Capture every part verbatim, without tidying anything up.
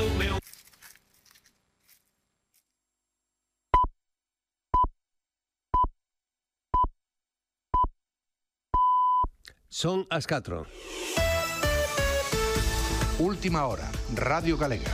Son as catro. Última hora, Radio Galega.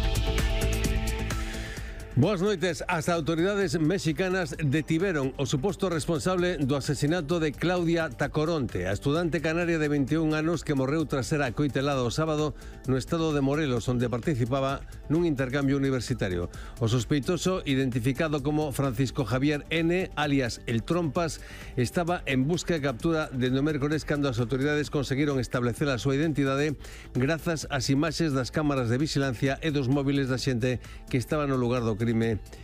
Boas noites. As autoridades mexicanas detiveron o suposto responsable do asesinato de Claudia Tacoronte, a estudante canaria de veintiún anos que morreu tras ser acoitelada o sábado no estado de Morelos, onde participaba nun intercambio universitario. O sospeitoso, identificado como Francisco Javier N., alias El Trompas, estaba en busca e captura dende o mércores cando as autoridades conseguiron establecer a súa identidade grazas ás imaxes das cámaras de vigilancia e dos móviles da xente que estaba no lugar do crime.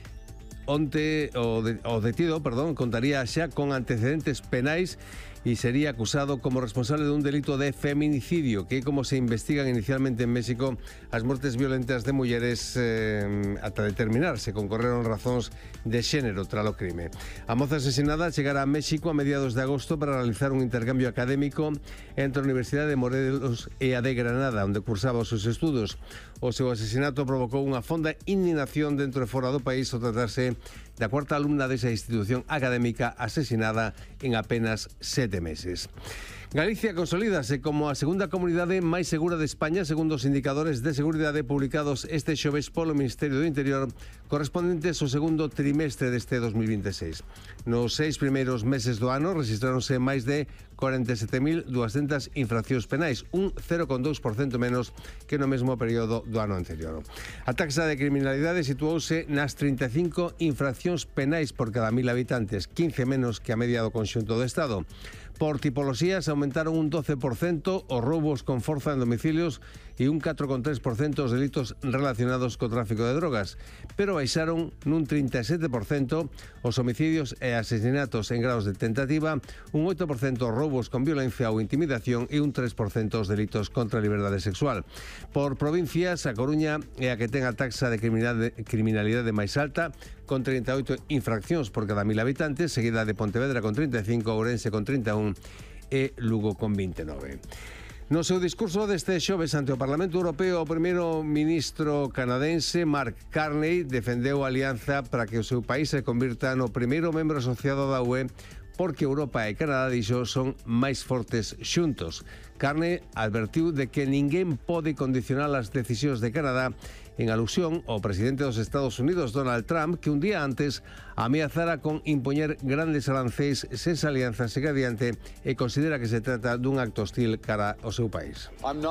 Onte o, de, o detido, perdón, contaría xa con antecedentes penais e sería acusado como responsable dun delito de feminicidio, que é como se investigan inicialmente en México as mortes violentas de mulleres eh, ata determinar se concorreron razóns de xénero tras o crime. A moza asesinada chegará a México a mediados de agosto para realizar un intercambio académico entre a Universidade de Morelos e a de Granada, onde cursaba os seus estudos. O seu asesinato provocou unha fonda indignación dentro e fora do país ao tratarse da cuarta alumna desa institución académica asesinada en apenas sete meses. Galicia consolídase como a segunda comunidade máis segura de España segundo os indicadores de seguridade publicados este xoves polo Ministerio do Interior correspondentes ao segundo trimestre deste dos mil veintiséis. Nos seis primeiros meses do ano registraronse máis de cuarenta e sete mil duascentas infraccións penais, un cero coma dous por cento menos que no mesmo período do ano anterior. A taxa de criminalidade situouse nas trinta e cinco infraccións penais por cada mil habitantes, quince menos que a media do conxunto do Estado. Por tipoloxías aumentaron un doce por cento os roubos con forza en domicilios e un catro coma tres por cento os delitos relacionados co tráfico de drogas, pero baixaron nun trinta e sete por cento os homicidios e asesinatos en graos de tentativa, un oito por cento os roubos con violencia ou intimidación e un tres por cento os delitos contra a liberdade sexual. Por provincias, a Coruña é a que ten a taxa de criminalidade, criminalidade máis alta, con trinta e oito infraccións por cada mil habitantes, seguida de Pontevedra con trinta e cinco, Ourense con trinta e un e Lugo con vinte e nove. No seu discurso deste xoves ante o Parlamento Europeo, o primeiro ministro canadense Mark Carney defendeu a alianza para que o seu país se convirta no primeiro membro asociado da U E porque Europa e Canadá, dixo, son máis fortes xuntos. Carney advertiu de que ninguén pode condicionar as decisións de Canadá en alusión ao presidente dos Estados Unidos, Donald Trump, que un día antes ameazara con impoñer grandes arancéis se esa alianza segue adiante e considera que se trata dun acto hostil cara ao seu país.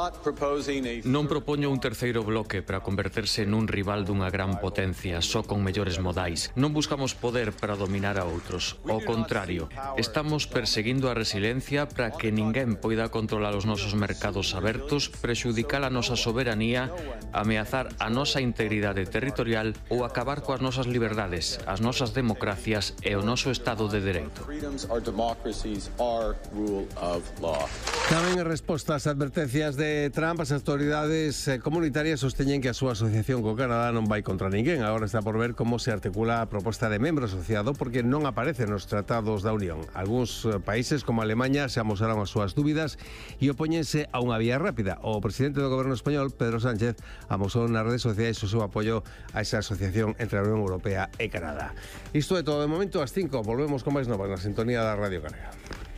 Non propoño un terceiro bloque para converterse nun rival dunha gran potencia, só con mellores modais. Non buscamos poder para dominar a outros. Ao contrario, estamos perseguindo a resiliencia para que ninguén poida controlar os nosos mercados abertos, prexudicar a nosa soberanía, ameazar a nosa integridade territorial ou acabar coas nosas liberdades, as nosas democracias e o noso Estado de Dereito. Tamén en resposta ás advertencias de Trump, as autoridades comunitarias sosteñen que a súa asociación co Canadá non vai contra ninguén. Agora está por ver como se articula a proposta de membro asociado porque non aparece nos tratados da Unión. Algúns países como Alemanha se amosaron as súas dúbidas e opóñense a unha vía rápida. O presidente do goberno español, Pedro Sánchez, amosou nas redes sociais o seu apoio a esa asociación entre a Unión Europea e Canadá. Isto é todo de momento. Ás cinco volvemos con máis novas na sintonía da Radio Galega.